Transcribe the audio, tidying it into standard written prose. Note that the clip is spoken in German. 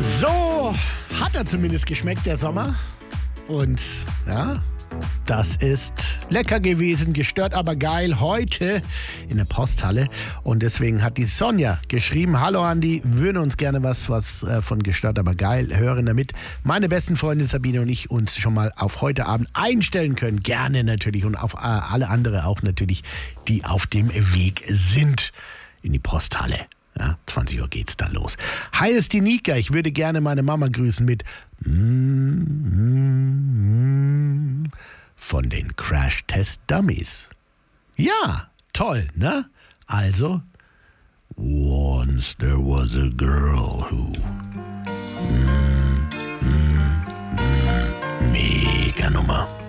So hat er zumindest geschmeckt, der Sommer. Und ja, das ist lecker gewesen, gestört aber geil, heute in der Posthalle. Und deswegen hat die Sonja geschrieben: Hallo Andi, würden uns gerne was von gestört aber geil hören, damit meine besten Freunde Sabine und ich uns schon mal auf heute Abend einstellen können. Gerne natürlich und auf alle andere auch natürlich, die auf dem Weg sind in die Posthalle. Ja, 20 Uhr geht's dann los. Hi, ist die Nika. Ich würde gerne meine Mama grüßen mit von den Crash Test Dummies. Ja, toll, ne? Also, once there was a girl who... Mega Nummer.